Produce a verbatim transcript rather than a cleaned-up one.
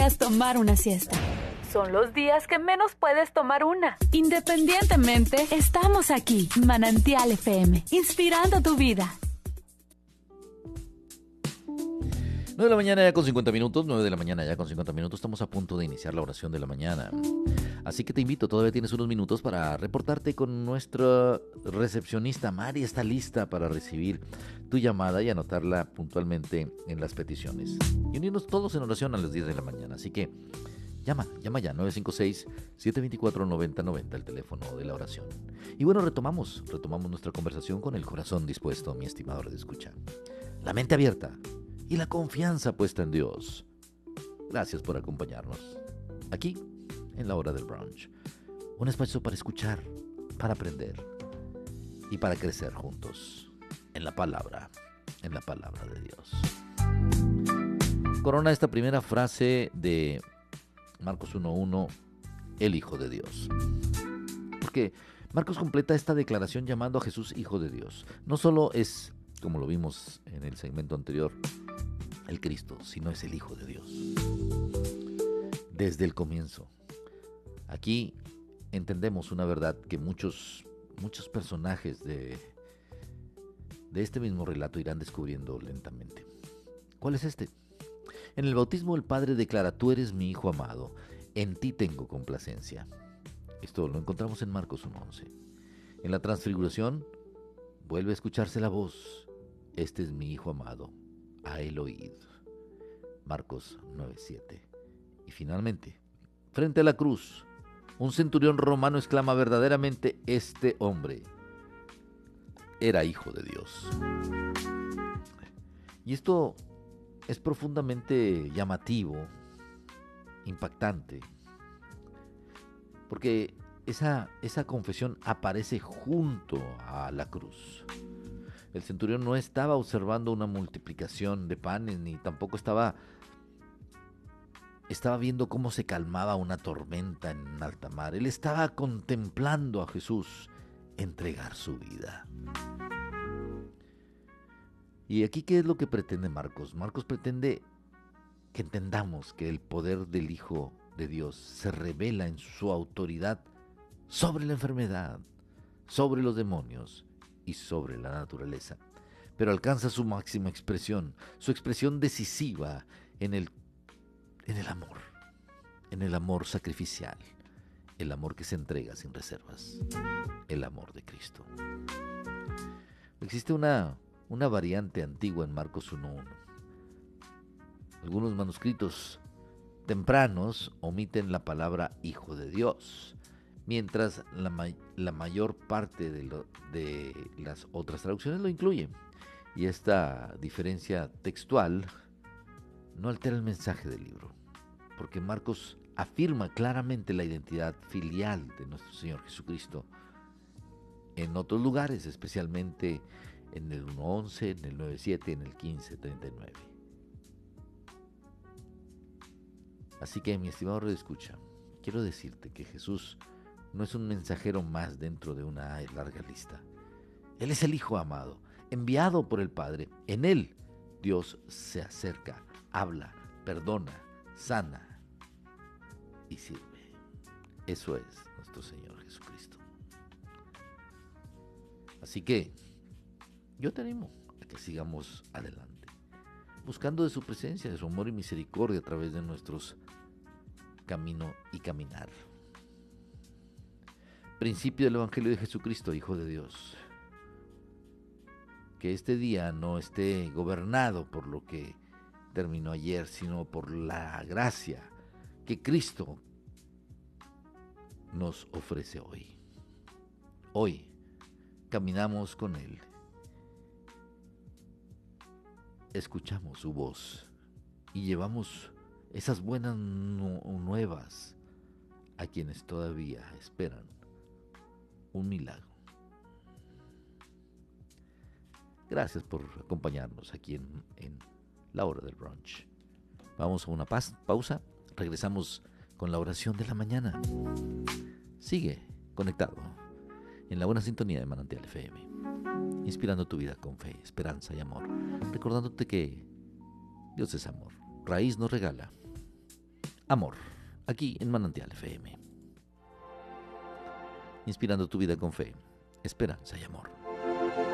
Tomar una siesta. Son los días que menos puedes tomar una. Independientemente, estamos aquí. Manantial F M, inspirando tu vida. nueve de la mañana ya con cincuenta minutos, nueve de la mañana ya con cincuenta minutos, estamos a punto de iniciar la oración de la mañana. Así que te invito, todavía tienes unos minutos para reportarte con nuestra recepcionista. Mari está lista para recibir tu llamada y anotarla puntualmente en las peticiones. Y unirnos todos en oración a las diez de la mañana. Así que llama, llama ya, nueve cinco seis, siete dos cuatro, nueve cero nueve cero, el teléfono de la oración. Y bueno, retomamos, retomamos nuestra conversación con el corazón dispuesto, mi estimado de escucha. La mente abierta y la confianza puesta en Dios. Gracias por acompañarnos aquí en la hora del brunch. Un espacio para escuchar, para aprender y para crecer juntos en la palabra, en la palabra de Dios. Corona esta primera frase de Marcos uno uno, el Hijo de Dios. Porque Marcos completa esta declaración llamando a Jesús Hijo de Dios. No solo es, como lo vimos en el segmento anterior, el Cristo, sino es el Hijo de Dios. Desde el comienzo. Aquí entendemos una verdad que muchos, muchos personajes de, de este mismo relato irán descubriendo lentamente. ¿Cuál es este? En el bautismo el Padre declara: tú eres mi Hijo amado, en ti tengo complacencia. Esto lo encontramos en Marcos uno once. En la transfiguración vuelve a escucharse la voz: este es mi Hijo amado, a él oíd. Marcos nueve siete. Y finalmente, frente a la cruz, un centurión romano exclama: verdaderamente este hombre era Hijo de Dios. Y esto es profundamente llamativo, impactante, porque esa, esa confesión aparece junto a la cruz. El centurión no estaba observando una multiplicación de panes, ni tampoco estaba, estaba viendo cómo se calmaba una tormenta en alta mar. Él estaba contemplando a Jesús entregar su vida. Y aquí, ¿qué es lo que pretende Marcos? Marcos pretende que entendamos que el poder del Hijo de Dios se revela en su autoridad sobre la enfermedad, sobre los demonios y sobre la naturaleza, pero alcanza su máxima expresión, su expresión decisiva en el, en el amor, en el amor sacrificial, el amor que se entrega sin reservas, el amor de Cristo. Existe una, una variante antigua en Marcos uno uno. Algunos manuscritos tempranos omiten la palabra Hijo de Dios, mientras la, ma- la mayor parte de, lo, de las otras traducciones lo incluyen. Y esta diferencia textual no altera el mensaje del libro, porque Marcos afirma claramente la identidad filial de nuestro Señor Jesucristo en otros lugares, especialmente en el uno once, en el nueve siete, en el quince treinta y nueve. Así que, mi estimado redescucha, quiero decirte que Jesús no es un mensajero más dentro de una larga lista. Él es el Hijo amado, enviado por el Padre. En Él, Dios se acerca, habla, perdona, sana y sirve. Eso es nuestro Señor Jesucristo. Así que, yo te animo a que sigamos adelante, buscando de su presencia, de su amor y misericordia a través de nuestros camino y caminar. Principio del Evangelio de Jesucristo, Hijo de Dios. Que este día no esté gobernado por lo que terminó ayer, sino por la gracia que Cristo nos ofrece hoy. Hoy caminamos con Él. Escuchamos su voz y llevamos esas buenas nu- nuevas a quienes todavía esperan un milagro. Gracias por acompañarnos aquí en, en la hora del brunch. Vamos a una paz, pausa, regresamos con la oración de la mañana. Sigue conectado en la buena sintonía de Manantial F M, inspirando tu vida con fe, esperanza y amor, recordándote que Dios es amor. Raíz nos regala amor, aquí en Manantial F M. Inspirando tu vida con fe, esperanza y amor.